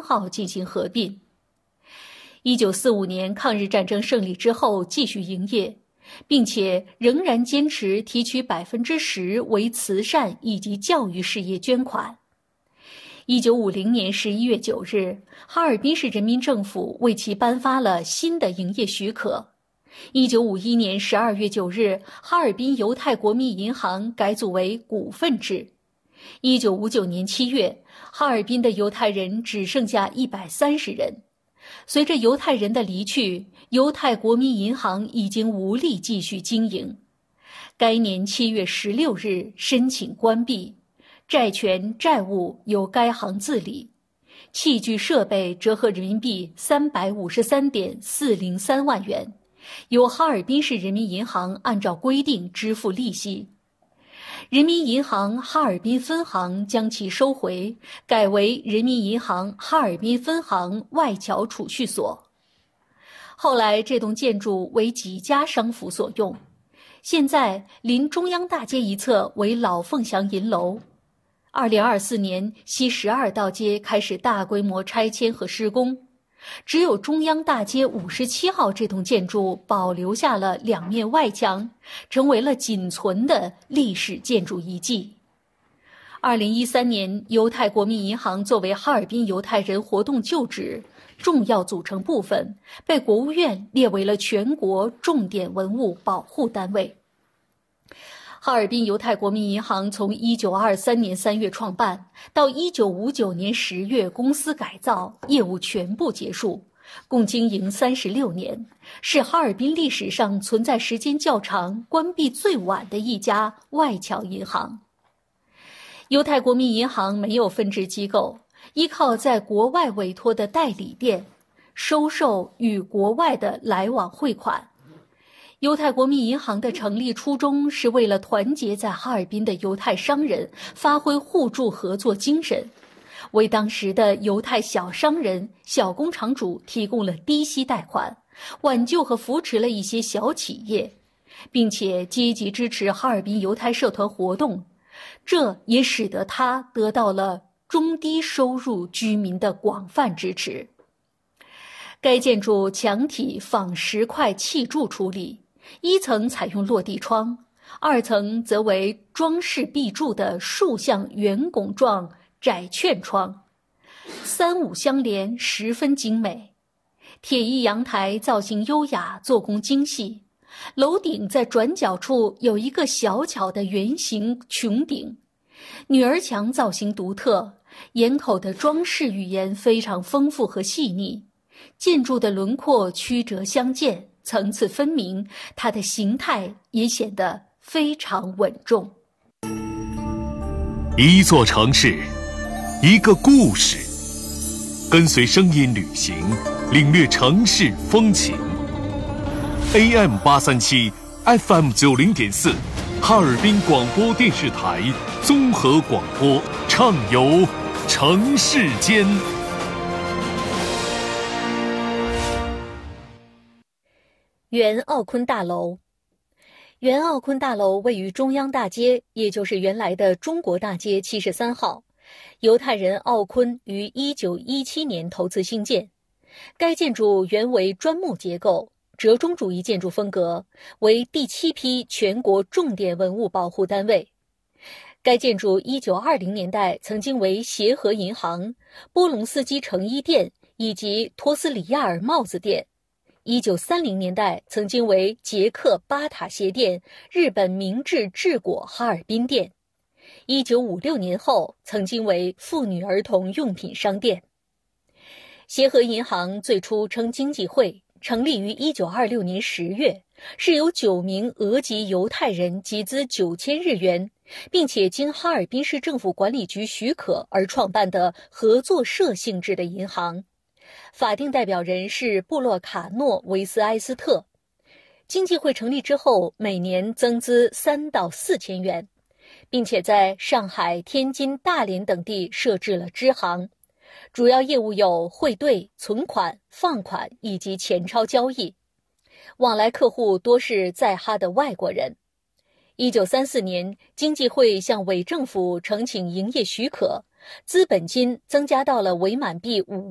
号进行合并。1945年抗日战争胜利之后继续营业，并且仍然坚持提取10%为慈善以及教育事业捐款。1950年11月9日，哈尔滨市人民政府为其颁发了新的营业许可。1951年12月9日，哈尔滨犹太国民银行改组为股份制。1959年7月，哈尔滨的犹太人只剩下130人。随着犹太人的离去，犹太国民银行已经无力继续经营。该年7月16日申请关闭，债权债务由该行自理，器具设备折合人民币353.403万元，由哈尔滨市人民银行按照规定支付利息。人民银行哈尔滨分行将其收回，改为人民银行哈尔滨分行外侨储蓄所。后来这栋建筑为几家商府所用，现在临中央大街一侧为老凤祥银楼。2024年西12道街开始大规模拆迁和施工，只有中央大街57号这栋建筑保留下了2面外墙，成为了仅存的历史建筑遗迹。2013年，犹太国民银行作为哈尔滨犹太人活动旧址重要组成部分，被国务院列为了全国重点文物保护单位。哈尔滨犹太国民银行从1923年3月创办，到1959年10月公司改造，业务全部结束，共经营36年，是哈尔滨历史上存在时间较长、关闭最晚的一家外侨银行。犹太国民银行没有分支机构，依靠在国外委托的代理店，收受与国外的来往汇款。犹太国民银行的成立初衷是为了团结在哈尔滨的犹太商人，发挥互助合作精神，为当时的犹太小商人、小工厂主提供了低息贷款，挽救和扶持了一些小企业，并且积极支持哈尔滨犹太社团活动，这也使得它得到了中低收入居民的广泛支持。该建筑墙体仿石块砌筑处理，一层采用落地窗，2层则为装饰壁柱的竖向圆拱状窄券窗，3、5相连，十分精美。铁艺阳台造型优雅，做工精细，楼顶在转角处有一个小巧的圆形穹顶，女儿墙造型独特，檐口的装饰语言非常丰富和细腻，建筑的轮廓曲折相间，层次分明，它的形态也显得非常稳重。 一座城市，一个故事，跟随声音旅行，领略城市风情。AM837 FM 90.4，哈尔滨广播电视台综合广播，畅游城市间。 原奥坤大楼。原奥坤大楼位于中央大街，也就是原来的中国大街73号。犹太人奥坤于1917年投资兴建。该建筑原为砖木结构，折中主义建筑风格，为第7批全国重点文物保护单位。该建筑1920年代曾经为协和银行、波隆斯基成衣店以及托斯里亚尔帽子店。1930年代曾经为捷克巴塔鞋店、日本明治治果哈尔滨店。1956年后曾经为妇女儿童用品商店。协和银行最初称经济会，成立于1926年10月，是由9名俄籍犹太人集资9000日元，并且经哈尔滨市政府管理局许可而创办的合作社性质的银行。法定代表人是布洛卡诺维斯埃斯特。经济会成立之后，每年增资3到4千元，并且在上海、天津、大连等地设置了支行，主要业务有汇兑、存款、放款以及钱钞交易，往来客户多是在哈的外国人。1934年，经济会向伪政府呈请营业许可，资本金增加到了伪满币5万